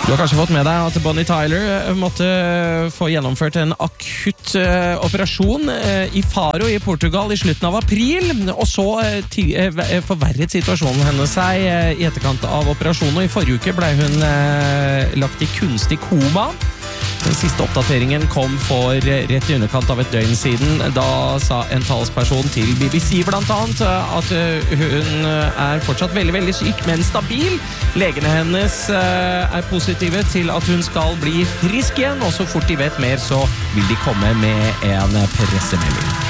Du har kanskje fått med deg at Bonnie Tyler måtte få gjennomført en akutt operasjon i Faro i Portugal i slutten av april, og så forverret situasjonen hennes seg i etterkant av operasjonen, og i forrige uke ble hun lagt i kunstig koma. Den siste oppdateringen kom for rett i underkant av et døgn siden. Da sa en talsperson til BBC blant annet at hun fortsatt veldig, veldig syk, men stabil. Legene hennes positive til at hun skal bli frisk igjen, og så fort de vet mer så vil de komme med en pressemelding.